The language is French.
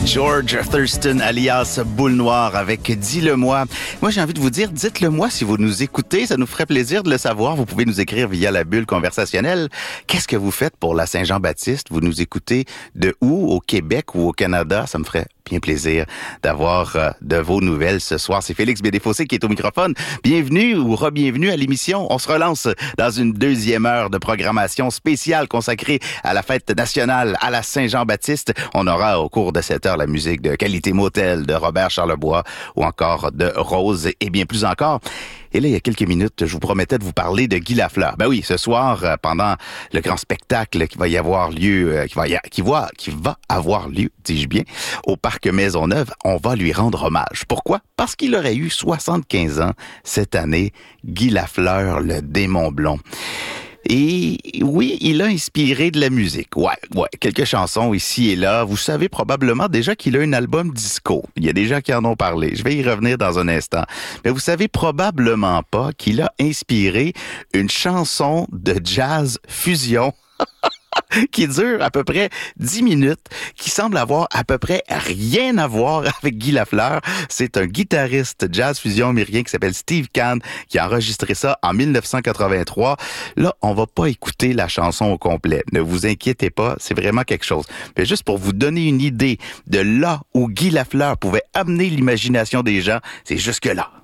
George Thurston alias Boule Noire avec Dis-le-moi. Moi, j'ai envie de vous dire, dites-le-moi si vous nous écoutez. Ça nous ferait plaisir de le savoir. Vous pouvez nous écrire via la bulle conversationnelle. Qu'est-ce que vous faites pour la Saint-Jean-Baptiste? Vous nous écoutez de où? Au Québec ou au Canada? Ça me ferait bien plaisir d'avoir de vos nouvelles ce soir. C'est Félix Bédéfossé qui est au microphone. Bienvenue ou re-bienvenue à l'émission. On se relance dans une deuxième heure de programmation spéciale consacrée à la fête nationale à la Saint-Jean-Baptiste. On aura au cours de cette heure la musique de Qualité Motel de Robert Charlebois ou encore de Rose et bien plus encore. Et là, il y a quelques minutes, je vous promettais de vous parler de Guy Lafleur. Ben oui, ce soir, pendant le grand spectacle qui va y avoir lieu, qui va avoir lieu, dis-je bien, au Parc Maisonneuve, on va lui rendre hommage. Pourquoi? Parce qu'il aurait eu 75 ans cette année, Guy Lafleur, le démon blond. Et oui, il a inspiré de la musique. Ouais, quelques chansons ici et là. Vous savez probablement déjà qu'il a un album disco. Il y a des gens qui en ont parlé. Je vais y revenir dans un instant. Mais vous savez probablement pas qu'il a inspiré une chanson de jazz fusion qui dure à peu près 10 minutes, qui semble avoir à peu près rien à voir avec Guy Lafleur. C'est un guitariste jazz fusion américain qui s'appelle Steve Kahn qui a enregistré ça en 1983. Là, on va pas écouter la chanson au complet. Ne vous inquiétez pas, c'est vraiment quelque chose. Mais juste pour vous donner une idée de là où Guy Lafleur pouvait amener l'imagination des gens, c'est jusque là.